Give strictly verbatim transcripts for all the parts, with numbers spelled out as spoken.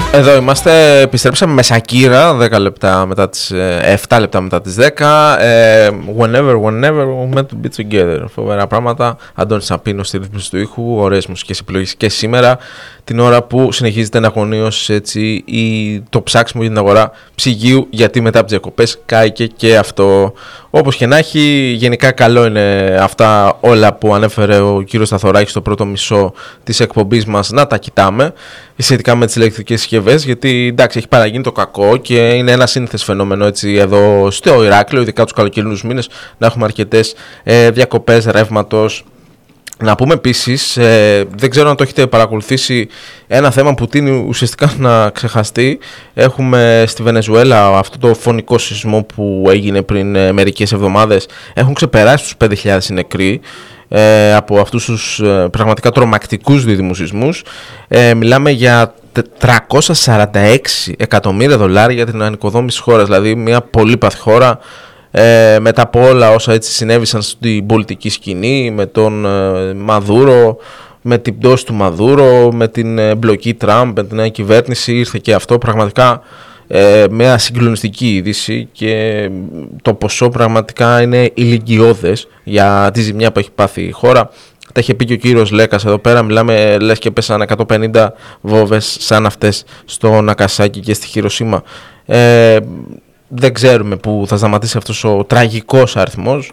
Εδώ είμαστε, επιστρέψαμε με Σακύρα δέκα λεπτά μετά τις, επτά λεπτά μετά τις δέκα. ε, Whenever, whenever we're meant to be together. Φοβερά πράγματα. Αντώνης Σαπίνος στη ρύθμιση του ήχου. Ωραίες μουσικές επιλογές και σήμερα, την ώρα που συνεχίζεται εναγωνίως έτσι η, το ψάξιμο για την αγορά ψυγείου, γιατί μετά από τις διακοπές κάηκε και αυτό. Όπως και να έχει, γενικά καλό είναι αυτά όλα που ανέφερε ο κύριος Σταθωράκης στο πρώτο μισό της εκπομπής μας να τα κοιτάμε σχετικά με τις ηλεκτρικές συσκευές, γιατί εντάξει, έχει παραγίνει το κακό και είναι ένα σύνηθες φαινόμενο έτσι εδώ στο Ηράκλειο, ειδικά τους καλοκαιρινούς μήνες, να έχουμε αρκετές ε, διακοπές ρεύματος. Να πούμε επίσης, ε, δεν ξέρω αν το έχετε παρακολουθήσει, ένα θέμα που τείνει ουσιαστικά να ξεχαστεί. Έχουμε στη Βενεζουέλα αυτό το φωνικό σεισμό που έγινε πριν ε, μερικές εβδομάδες. Έχουν ξεπεράσει τους πέντε χιλιάδες νεκροί ε, από αυτούς τους ε, πραγματικά τρομακτικούς δίδυμους σεισμούς. Ε, μιλάμε για τριακόσια σαράντα έξι εκατομμύρια δολάρια για την ανοικοδόμηση της χώρας, δηλαδή μια πολύπαθη χώρα. Ε, μετά από όλα όσα έτσι συνέβησαν στην πολιτική σκηνή, με τον ε, Μαδούρο, με την πτώση του Μαδούρο, με την εμπλοκή Τραμπ, με την νέα κυβέρνηση, ήρθε και αυτό πραγματικά ε, μια συγκλονιστική είδηση και το ποσό πραγματικά είναι ηλικιώδες για τη ζημιά που έχει πάθει η χώρα. Τα είχε πει και ο κύριος Λέκας εδώ πέρα, μιλάμε λες και πέσαν εκατόν πενήντα βόμβες σαν αυτές στο Νακασάκι και στη Χιροσίμα. Ε, Δεν ξέρουμε που θα σταματήσει αυτός ο τραγικός αριθμός.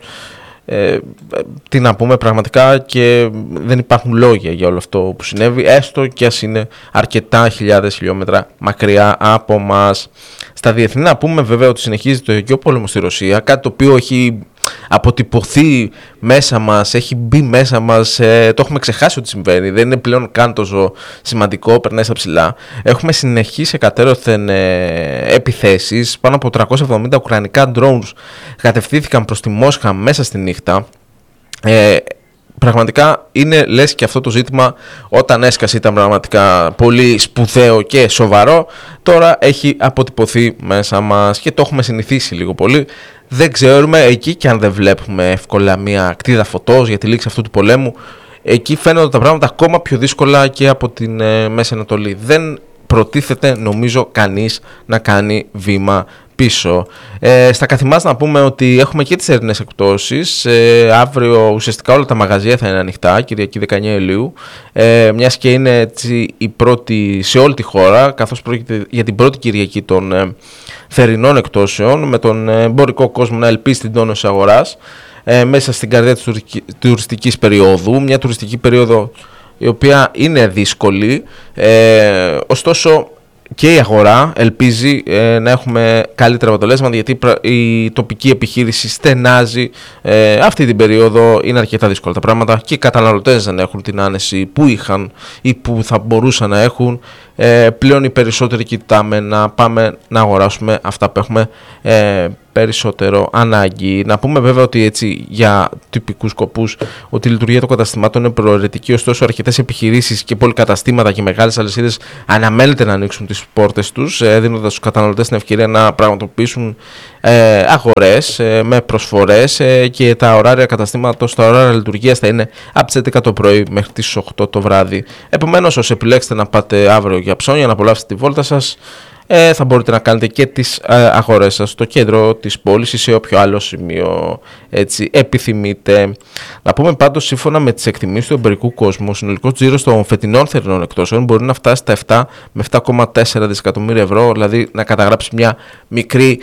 Ε, τι να πούμε πραγματικά, και δεν υπάρχουν λόγια για όλο αυτό που συνέβη, έστω και ας είναι αρκετά χιλιάδες χιλιόμετρα μακριά από μας. Στα διεθνή να πούμε βέβαια ότι συνεχίζεται το οικείο πόλεμο στη Ρωσία, κάτι το οποίο έχει αποτυπωθεί μέσα μας, έχει μπει μέσα μας, ε, το έχουμε ξεχάσει ότι συμβαίνει, δεν είναι πλέον καν τόσο σημαντικό, περνάει στα ψηλά. Έχουμε συνεχείς εκατέρωθεν ε, επιθέσεις, πάνω από τριακόσια εβδομήντα ουκρανικά drones κατευθύνθηκαν προς τη Μόσχα μέσα στη νύχτα. Ε, Πραγματικά είναι λες και αυτό το ζήτημα όταν έσκασε ήταν πραγματικά πολύ σπουδαίο και σοβαρό. Τώρα έχει αποτυπωθεί μέσα μας και το έχουμε συνηθίσει λίγο πολύ. Δεν ξέρουμε εκεί, και αν δεν βλέπουμε εύκολα μια κτίδα φωτός για τη λήξη αυτού του πολέμου, εκεί φαίνονται τα πράγματα ακόμα πιο δύσκολα και από την ε, Μέση Ανατολή. Δεν προτίθεται νομίζω κανείς να κάνει βήμα πίσω. Ε, στα καθημάς να πούμε ότι έχουμε και τις ερεινές εκπτώσεις. Ε, αύριο ουσιαστικά όλα τα μαγαζιά θα είναι ανοιχτά, Κυριακή δεκαεννέα Ιουλίου, ε, μιας και είναι έτσι η πρώτη σε όλη τη χώρα, καθώς πρόκειται για την πρώτη Κυριακή των ε, θερινών εκπτώσεων, με τον εμπορικό κόσμο να ελπίζει την τόνωση αγοράς ε, μέσα στην καρδιά της τουριστικής περίοδου, μια τουριστική περίοδο η οποία είναι δύσκολη, ε, ωστόσο και η αγορά ελπίζει ε, να έχουμε καλύτερα αποτελέσματα, γιατί η τοπική επιχείρηση στενάζει ε, αυτή την περίοδο, είναι αρκετά δύσκολα τα πράγματα και οι καταναλωτές δεν έχουν την άνεση που είχαν ή που θα μπορούσαν να έχουν. Ε, πλέον οι περισσότεροι κοιτάμε να πάμε να αγοράσουμε αυτά που έχουμε ε, περισσότερο ανάγκη. Να πούμε βέβαια ότι έτσι για τυπικούς σκοπούς ότι η λειτουργία των καταστημάτων είναι προαιρετική, ωστόσο αρκετές επιχειρήσεις και πολυκαταστήματα και μεγάλες αλυσίδες αναμένεται να ανοίξουν τις πόρτες τους, ε, δίνοντας στους καταναλωτές την ευκαιρία να πραγματοποιήσουν ε, αγορές ε, με προσφορές ε, και τα ωράρια καταστήματος, τα ωράρια λειτουργίας θα είναι από τις έντεκα το πρωί μέχρι τις οκτώ το βράδυ. Επομένως, όσοι επιλέξετε να πάτε αύριο για ψώνια να απολαύσετε τη βόλτα σας, Ε, θα μπορείτε να κάνετε και τις ε, αγορές σας στο κέντρο της πόλης ή σε όποιο άλλο σημείο έτσι επιθυμείτε. Να πούμε πάντως, σύμφωνα με τις εκτιμήσεις του εμπορικού κόσμου, ο συνολικός τζίρος των φετινών θερινών εκτόσεων μπορεί να φτάσει στα επτά με επτά κόμμα τέσσερα δισεκατομμύρια ευρώ, δηλαδή να καταγράψει μια μικρή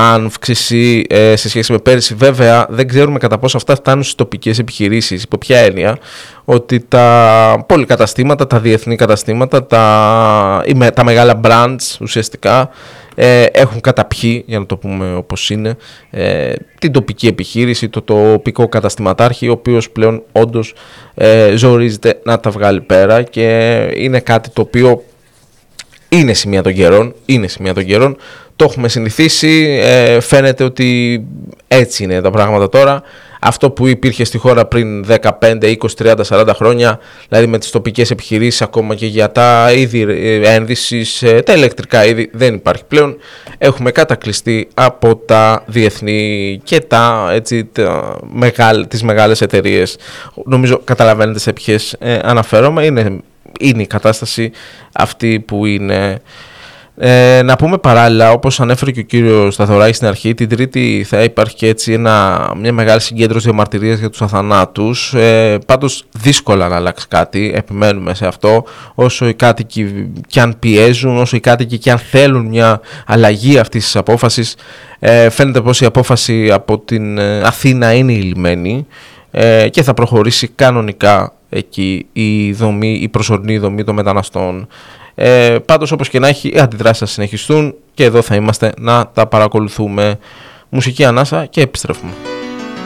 αύξηση ε, σε σχέση με πέρυσι. Βέβαια, δεν ξέρουμε κατά πόσο αυτά φτάνουν στις τοπικές επιχειρήσεις. Υπό ποια έννοια? Ότι τα πολυκαταστήματα, τα διεθνή καταστήματα, τα, τα μεγάλα brands ουσιαστικά ε, έχουν καταπιεί, για να το πούμε όπως είναι, ε, την τοπική επιχείρηση, το τοπικό καταστηματάρχη, ο οποίος πλέον όντως ε, ζορίζεται να τα βγάλει πέρα, και είναι κάτι το οποίο είναι σημεία των καιρών, είναι σημεία των καιρών. Το έχουμε συνηθίσει, ε, φαίνεται ότι έτσι είναι τα πράγματα τώρα. Αυτό που υπήρχε στη χώρα πριν δεκαπέντε, είκοσι, τριάντα, σαράντα χρόνια, δηλαδή με τις τοπικές επιχειρήσεις, ακόμα και για τα είδη ένδυσης, τα ηλεκτρικά είδη, δεν υπάρχει πλέον. Έχουμε κατακλειστεί από τα διεθνή και τα, έτσι, τα μεγάλ, τις μεγάλες εταιρείες. Νομίζω καταλαβαίνετε σε ποιες ε, αναφέρομαι. Είναι, είναι η κατάσταση αυτή που είναι. Ε, να πούμε παράλληλα, όπως ανέφερε και ο κύριος Σταθωράκης στην αρχή, την Τρίτη θα υπάρχει και έτσι ένα, μια μεγάλη συγκέντρωση διαμαρτυρίας για τους αθανάτους. Ε, πάντως δύσκολα να αλλάξει κάτι, επιμένουμε σε αυτό. Όσο οι κάτοικοι κι αν πιέζουν, όσο οι κάτοικοι κι αν θέλουν μια αλλαγή αυτής της απόφασης, ε, φαίνεται πως η απόφαση από την Αθήνα είναι ηλυμένη ε, και θα προχωρήσει κανονικά εκεί η, δομή, η προσωρινή δομή των μεταναστών. Ε, πάντως όπως και να έχει, οι αντιδράσεις θα συνεχιστούν και εδώ θα είμαστε να τα παρακολουθούμε. Μουσική ανάσα και επιστρέφουμε.